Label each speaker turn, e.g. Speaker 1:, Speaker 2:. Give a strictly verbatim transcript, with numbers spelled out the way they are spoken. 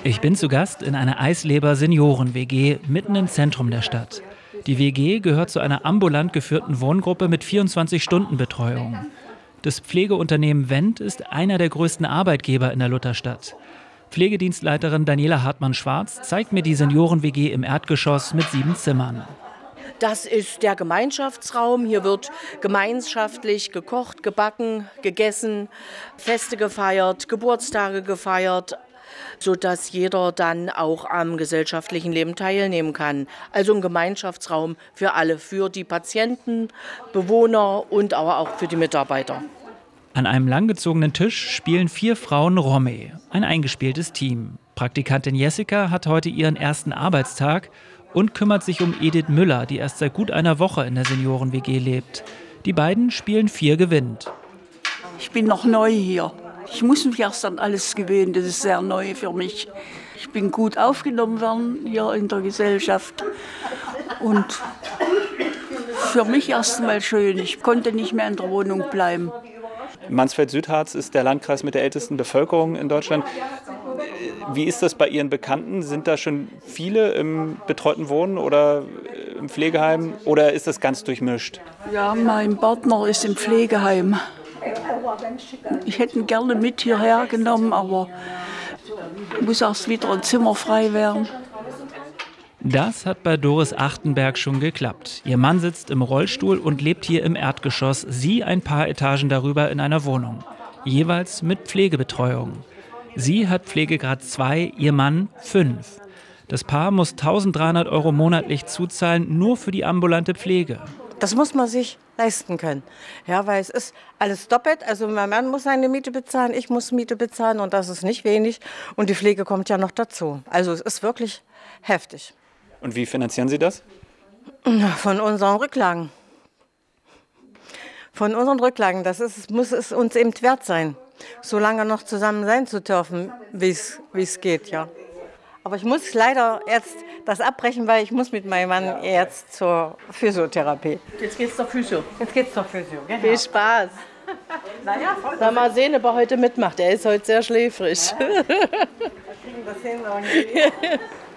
Speaker 1: Ich bin zu Gast in einer Eisleber-Senioren-W G mitten im Zentrum der Stadt. Die W G gehört zu einer ambulant geführten Wohngruppe mit vierundzwanzig-Stunden-Betreuung. Das Pflegeunternehmen Wendt ist einer der größten Arbeitgeber in der Lutherstadt. Pflegedienstleiterin Daniela Hartmann-Schwarz zeigt mir die Senioren-W G im Erdgeschoss mit sieben Zimmern.
Speaker 2: Das ist der Gemeinschaftsraum. Hier wird gemeinschaftlich gekocht, gebacken, gegessen, Feste gefeiert, Geburtstage gefeiert, sodass jeder dann auch am gesellschaftlichen Leben teilnehmen kann. Also ein Gemeinschaftsraum für alle, für die Patienten, Bewohner und aber auch für die Mitarbeiter.
Speaker 1: An einem langgezogenen Tisch spielen vier Frauen Romme, ein eingespieltes Team. Praktikantin Jessica hat heute ihren ersten Arbeitstag und kümmert sich um Edith Müller, die erst seit gut einer Woche in der Senioren-W G lebt. Die beiden spielen Vier gewinnt.
Speaker 3: Ich bin noch neu hier. Ich muss mich erst an alles gewöhnen, das ist sehr neu für mich. Ich bin gut aufgenommen worden hier in der Gesellschaft und für mich erst einmal schön. Ich konnte nicht mehr in der Wohnung bleiben.
Speaker 4: Mansfeld-Südharz ist der Landkreis mit der ältesten Bevölkerung in Deutschland. Wie ist das bei Ihren Bekannten? Sind da schon viele im betreuten Wohnen oder im Pflegeheim oder ist das ganz durchmischt?
Speaker 3: Ja, mein Partner ist im Pflegeheim. Ich hätte ihn gerne mit hierher genommen, aber muss erst wieder ein Zimmer frei werden.
Speaker 1: Das hat bei Doris Achtenberg schon geklappt. Ihr Mann sitzt im Rollstuhl und lebt hier im Erdgeschoss, sie ein paar Etagen darüber in einer Wohnung. Jeweils mit Pflegebetreuung. Sie hat Pflegegrad zwei, ihr Mann fünf. Das Paar muss eintausenddreihundert Euro monatlich zuzahlen, nur für die ambulante Pflege.
Speaker 5: Das muss man sich leisten können. Ja, weil es ist alles doppelt. Also mein Mann muss seine Miete bezahlen, ich muss Miete bezahlen und das ist nicht wenig. Und die Pflege kommt ja noch dazu. Also es ist wirklich heftig.
Speaker 4: Und wie finanzieren Sie das?
Speaker 5: Von unseren Rücklagen. Von unseren Rücklagen. Das ist, muss es uns eben wert sein, so lange noch zusammen sein zu dürfen, wie es geht, ja. Aber ich muss leider jetzt das abbrechen, weil ich muss mit meinem Mann jetzt zur Physiotherapie.
Speaker 2: Jetzt geht's zur Physio.
Speaker 5: Jetzt geht's zur Physio, genau.
Speaker 2: Viel Spaß.
Speaker 5: Naja, voll.
Speaker 2: Na, mal sehen, ob er heute mitmacht. Er ist heute sehr schläfrig.
Speaker 5: Wir kriegen das hin irgendwie.